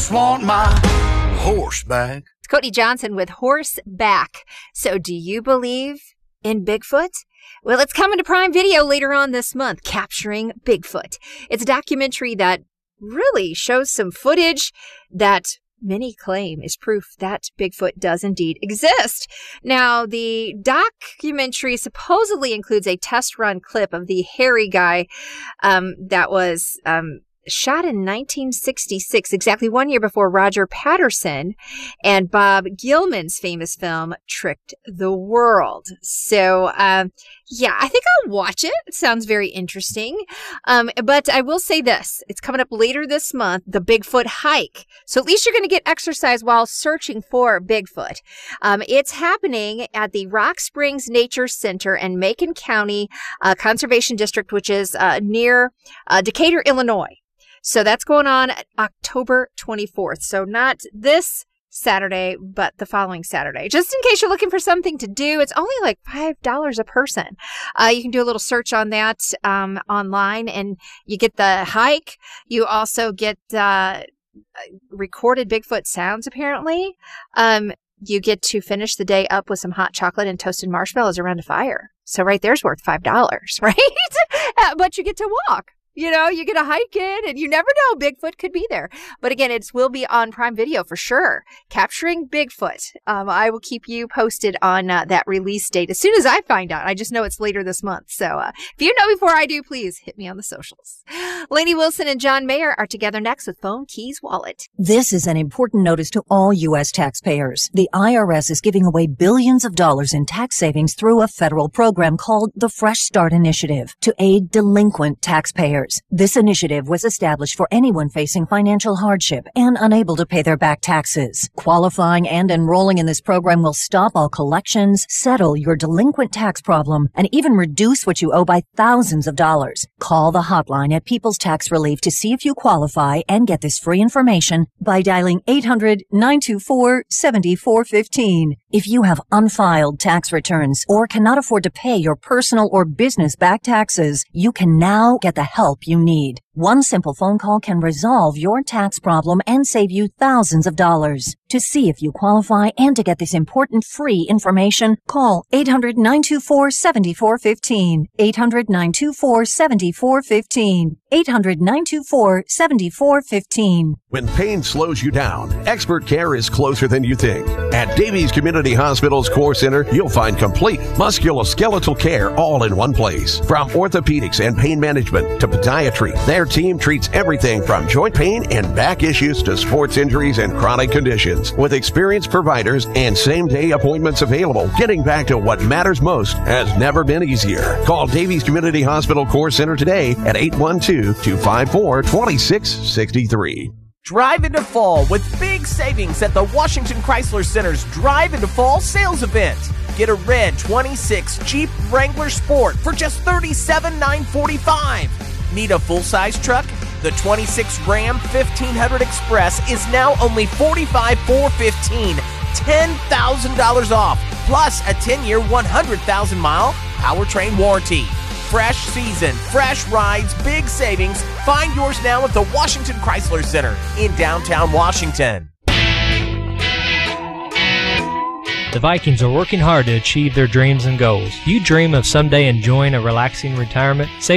just want my horse back. It's Cody Johnson with Horseback. So do you believe in Bigfoot? Well, it's coming to Prime Video later on this month, Capturing Bigfoot. It's a documentary that really shows some footage that many claim is proof that Bigfoot does indeed exist. Now, the documentary supposedly includes a test run clip of the hairy guy that was shot in 1966, exactly 1 year before Roger Patterson and Bob Gilman's famous film, Tricked the World. So, yeah, I think I'll watch it. It sounds very interesting. But I will say this. It's coming up later this month, the Bigfoot hike. So at least you're going to get exercise while searching for Bigfoot. It's happening at the Rock Springs Nature Center in Macon County Conservation District, which is near Decatur, Illinois. So that's going on October 24th. So not this Saturday, but the following Saturday. Just in case you're looking for something to do, it's only like $5 a person. You can do a little search on that online, and you get the hike. You also get recorded Bigfoot sounds, apparently. You get to finish the day up with some hot chocolate and toasted marshmallows around a fire. So right there's worth $5, right? But you get to walk. You know, you get a hike in, and you never know, Bigfoot could be there. But again, it will be on Prime Video for sure. Capturing Bigfoot. I will keep you posted on that release date as soon as I find out. I just know it's later this month. So if you know before I do, please hit me on the socials. Lainey Wilson and John Mayer are together next with Phone Keys Wallet. This is an important notice to all U.S. taxpayers. The IRS is giving away billions of dollars in tax savings through a federal program called the Fresh Start Initiative to aid delinquent taxpayers. This initiative was established for anyone facing financial hardship and unable to pay their back taxes. Qualifying and enrolling in this program will stop all collections, settle your delinquent tax problem, and even reduce what you owe by thousands of dollars. Call the hotline at People's Tax Relief to see if you qualify and get this free information by dialing 800-924-7415. If you have unfiled tax returns or cannot afford to pay your personal or business back taxes, you can now get the help you need. One simple phone call can resolve your tax problem and save you thousands of dollars. To see if you qualify and to get this important free information, call 800-924-7415. 800-924-7415. 800-924-7415. When pain slows you down, expert care is closer than you think. At Davies Community Hospital's Core Center, you'll find complete musculoskeletal care all in one place. From orthopedics and pain management to podiatry, their team treats everything from joint pain and back issues to sports injuries and chronic conditions. With experienced providers and same-day appointments available, getting back to what matters most has never been easier. Call Davies Community Hospital Core Center today at 812-254-2663. Drive into fall with big savings at the Washington Chrysler Center's Drive into Fall sales event. Get a red 26 Jeep Wrangler Sport for just $37,945. Need a full-size truck? The 26 Ram 1500 Express is now only $45,415, $10,000 off, plus a 10-year, 100,000-mile powertrain warranty. Fresh season, fresh rides, big savings. Find yours now at the Washington Chrysler Center in downtown Washington. The Vikings are working hard to achieve their dreams and goals. You dream of someday enjoying a relaxing retirement?